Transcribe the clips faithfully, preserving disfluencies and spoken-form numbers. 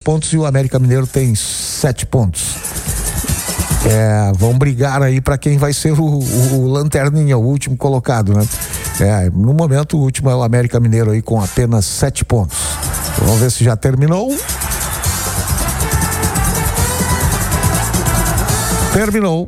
pontos e o América Mineiro tem sete pontos. É, vão brigar aí para quem vai ser o, o, o lanterninha, o último colocado, né? É, no momento o último é o América Mineiro aí com apenas sete pontos. Vamos ver se já terminou. Terminou.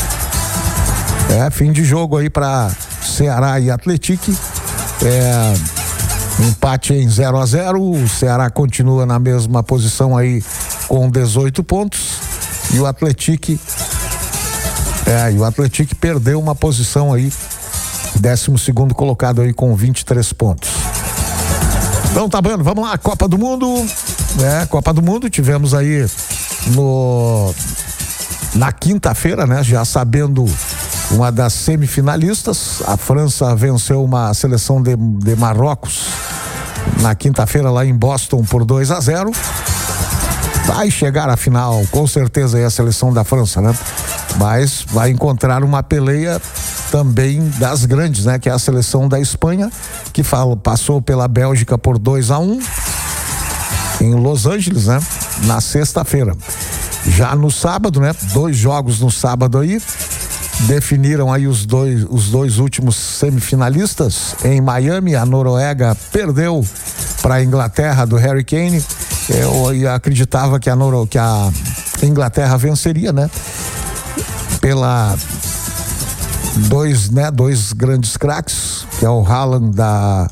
É, fim de jogo aí para Ceará e Atlético. É, empate em zero a zero. O Ceará continua na mesma posição aí com dezoito pontos. E o Atlético, é, e o Atlético perdeu uma posição aí, décimo segundo colocado aí com vinte e três pontos. Então tá bom, vamos lá, Copa do Mundo, é, Copa do Mundo, tivemos aí no, na quinta-feira, né, já sabendo uma das semifinalistas, a França venceu uma seleção de, de Marrocos na quinta-feira lá em Boston por dois a zero. Vai chegar à final, com certeza é a seleção da França, né? Mas vai encontrar uma peleia também das grandes, né? Que é a seleção da Espanha, que fala, passou pela Bélgica por dois a um em Los Angeles, né? Na sexta-feira. Já no sábado, né? Dois jogos no sábado aí, definiram aí os dois, os dois últimos semifinalistas. Em Miami, a Noruega perdeu para a Inglaterra do Harry Kane. Eu acreditava que a, Noro, que a Inglaterra venceria, né? Pela dois, né? Dois grandes craques, que é o Haaland da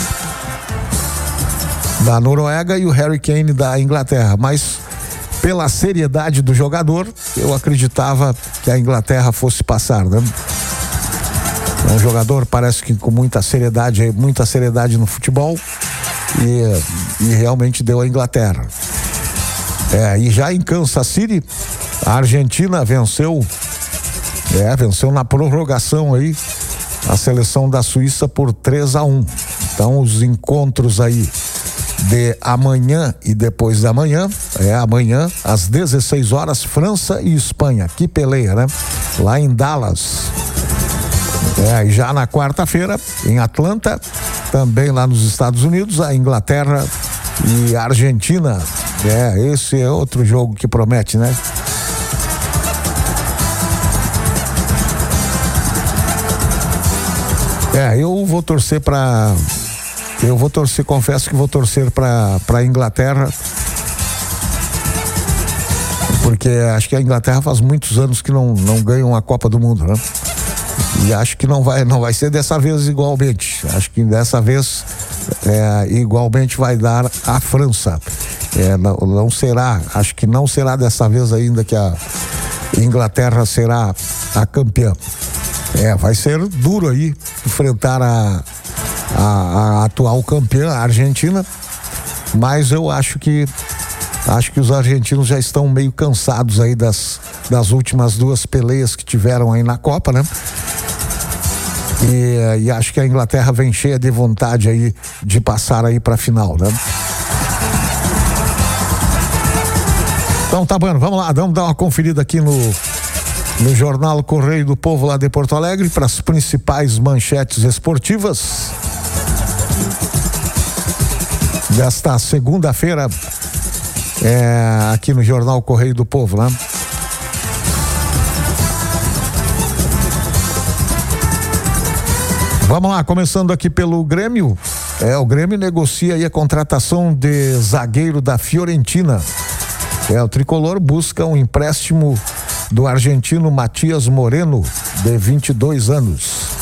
da Noruega e o Harry Kane da Inglaterra. Mas pela seriedade do jogador, eu acreditava que a Inglaterra fosse passar, né? É um jogador, parece que com muita seriedade, muita seriedade no futebol. E, e realmente deu a Inglaterra. É, e já em Kansas City, a Argentina venceu, é, venceu na prorrogação aí a seleção da Suíça por três a um. Então os encontros aí de amanhã e depois da manhã, é amanhã às dezesseis horas, França e Espanha. Que peleia, né? Lá em Dallas. É, e já na quarta-feira, em Atlanta, também lá nos Estados Unidos, a Inglaterra e a Argentina. É, esse é outro jogo que promete, né? É, eu vou torcer para eu vou torcer, confesso que vou torcer para para Inglaterra, porque acho que a Inglaterra faz muitos anos que não não ganha uma Copa do Mundo, né? E acho que não vai, não vai ser dessa vez igualmente. Acho que dessa vez é, igualmente vai dar a França. É, não, não será, acho que não será dessa vez ainda que a Inglaterra será a campeã. É, vai ser duro aí enfrentar a, a, a atual campeã, a Argentina. Mas eu acho que acho que os argentinos já estão meio cansados aí das, das últimas duas peleias que tiveram aí na Copa, né? E, e acho que a Inglaterra vem cheia de vontade aí de passar aí pra final, né? Então tá bom, vamos lá, vamos dar uma conferida aqui no no Jornal Correio do Povo lá de Porto Alegre para as principais manchetes esportivas desta segunda-feira, é, aqui no Jornal Correio do Povo, né? Vamos lá, começando aqui pelo Grêmio. É, o Grêmio negocia aí a contratação de zagueiro da Fiorentina. É, o tricolor busca um empréstimo do argentino Matias Moreno, de vinte e dois anos.